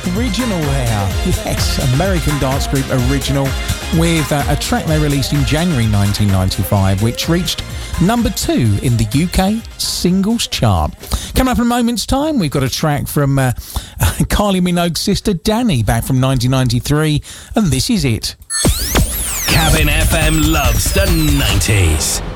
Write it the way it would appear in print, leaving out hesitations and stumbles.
Original there. Yes, American dance group Original with a track they released in January 1995 which reached number 2 in the UK singles chart. Coming up in a moment's time, we've got a track from Kylie Minogue's sister Danny back from 1993, and this is it. Cabin FM loves the 90s.